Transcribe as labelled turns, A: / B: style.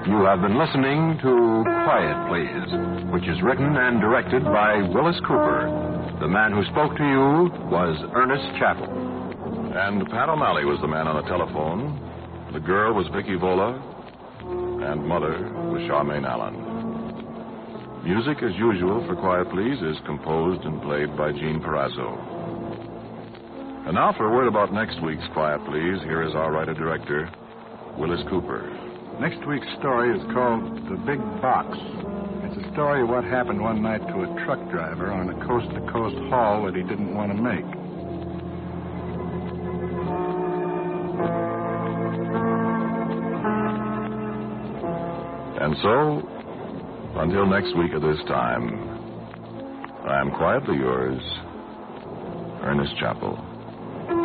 A: You have been listening to Quiet Please, which is written and directed by Willis Cooper. The man who spoke to you was Ernest Chappell.
B: And Pat O'Malley was the man on the telephone. The girl was Vicky Vola, and Mother was Charmaine Allen. Music, as usual, for Quiet Please is composed and played by Gene Perazzo. And now for a word about next week's Quiet Please, here is our writer-director, Willis Cooper.
C: Next week's story is called The Big Box. It's a story of what happened one night to a truck driver on a coast-to-coast haul that he didn't want to make.
B: And so, until next week at this time, I am quietly yours, Ernest Chappell.